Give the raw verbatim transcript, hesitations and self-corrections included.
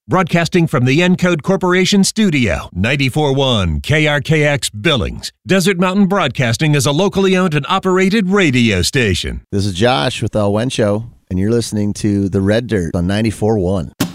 Broadcasting from the Encode Corporation studio, ninety-four point one K R K X Billings. Desert Mountain Broadcasting is a locally owned and operated radio station. This is Josh with Al Wen Show, and you're listening to The Red Dirt on ninety-four point one.